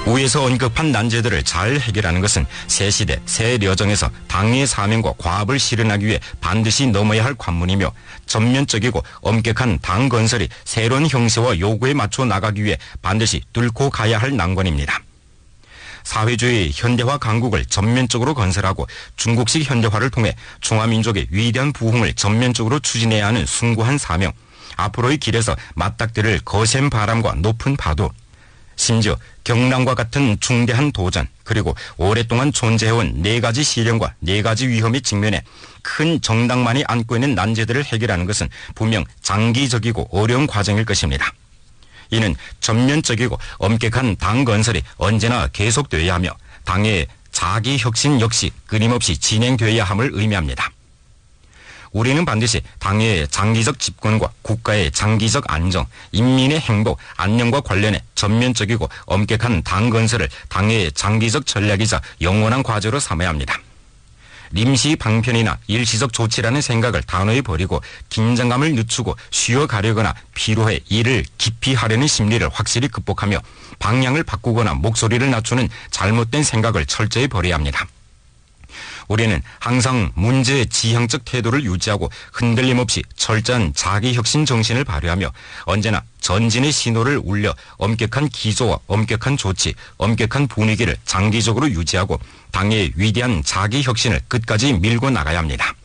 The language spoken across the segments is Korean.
위에서 언급한 난제들을 잘 해결하는 것은 새 시대, 새 여정에서 당의 사명과 과업을 실현하기 위해 반드시 넘어야 할 관문이며 전면적이고 엄격한 당 건설이 새로운 형세와 요구에 맞춰 나가기 위해 반드시 뚫고 가야 할 난관입니다. 사회주의 현대화 강국을 전면적으로 건설하고 중국식 현대화를 통해 중화민족의 위대한 부흥을 전면적으로 추진해야 하는 숭고한 사명, 앞으로의 길에서 맞닥뜨릴 거센 바람과 높은 파도, 심지어 경랑과 같은 중대한 도전, 그리고 오랫동안 존재해온 4가지 시련과 4가지 위험에 직면해 큰 정당만이 안고 있는 난제들을 해결하는 것은 분명 장기적이고 어려운 과정일 것입니다. 이는 전면적이고 엄격한 당 건설이 언제나 계속되어야 하며 당의 자기 혁신 역시 끊임없이 진행되어야 함을 의미합니다. 우리는 반드시 당의 장기적 집권과 국가의 장기적 안정, 인민의 행복, 안녕과 관련해 전면적이고 엄격한 당 건설을 당의 장기적 전략이자 영원한 과제로 삼아야 합니다.臨時 방편이나 일시적 조치라는 생각을 단호히 버리고 긴장감을 늦추고 쉬어가려거나 피로해 일을 깊이 하려는 심리를 확실히 극복하며 방향을 바꾸거나 목소리를 낮추는 잘못된 생각을 철저히 버려야 합니다. 우리는 항상 문제 지향적 태도를 유지하고 흔들림 없이 철저한 자기혁신 정신을 발휘하며 언제나 전진의 신호를 울려 엄격한 기조와 엄격한 조치, 엄격한 분위기를 장기적으로 유지하고 당의 위대한 자기혁신을 끝까지 밀고 나가야 합니다.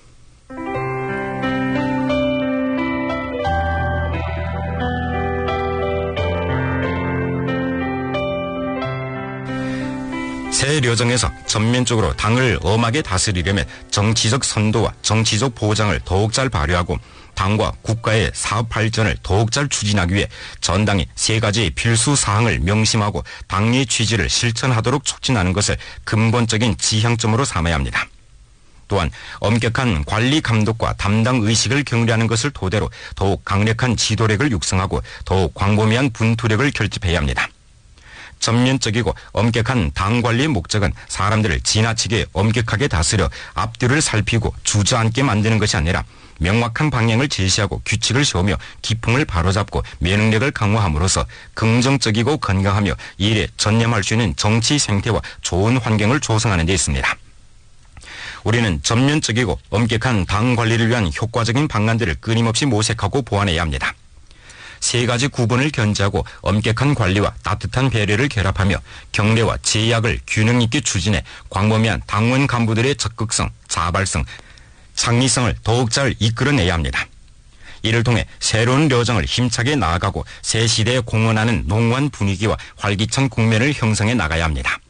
새 여정에서 전면적으로 당을 엄하게 다스리려면 정치적 선도와 정치적 보장을 더욱 잘 발휘하고 당과 국가의 사업 발전을 더욱 잘 추진하기 위해 전당이 3가지 필수 사항을 명심하고 당의 취지를 실천하도록 촉진하는 것을 근본적인 지향점으로 삼아야 합니다. 또한 엄격한 관리 감독과 담당 의식을 경리하는 것을 토대로 더욱 강력한 지도력을 육성하고 더욱 광범위한 분투력을 결집해야 합니다. 전면적이고 엄격한 당 관리의 목적은 사람들을 지나치게 엄격하게 다스려 앞뒤를 살피고 주저앉게 만드는 것이 아니라 명확한 방향을 제시하고 규칙을 세우며 기풍을 바로잡고 면역력을 강화함으로써 긍정적이고 건강하며 일에 전념할 수 있는 정치 생태와 좋은 환경을 조성하는 데 있습니다. 우리는 전면적이고 엄격한 당 관리를 위한 효과적인 방안들을 끊임없이 모색하고 보완해야 합니다. 3가지 구분을 견지하고 엄격한 관리와 따뜻한 배려를 결합하며 경례와 제약을 균형 있게 추진해 광범위한 당원 간부들의 적극성, 자발성, 창의성을 더욱 잘 이끌어내야 합니다. 이를 통해 새로운 여정을 힘차게 나아가고 새 시대에 공헌하는 농후한 분위기와 활기찬 국면을 형성해 나가야 합니다.